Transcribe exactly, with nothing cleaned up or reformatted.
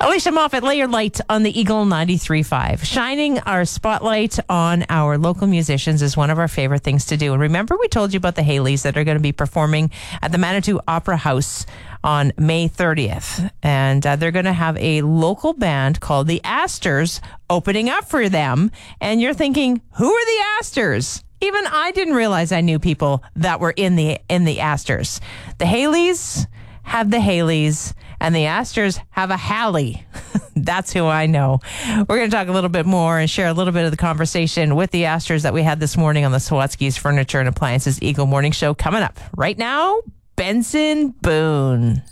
Alicia Moffat, lay your light on the Eagle ninety-three point five. Shining our spotlight on our local musicians is one of our favorite things to do. And remember, we told you about the Haleys that are going to be performing at the Manitou Opera House on May thirtieth. And uh, they're going to have a local band called the Astors opening up for them. And you're thinking, who are the Astors? Even I didn't realize I knew people that were in the in the Astors. The Haleys have the Haleys, and the Astors have a Hallie. That's who I know. We're going to talk a little bit more and share a little bit of the conversation with the Astors that we had this morning on the Sawatsky's Furniture and Appliances Eagle Morning Show. Coming up right now, Benson Boone.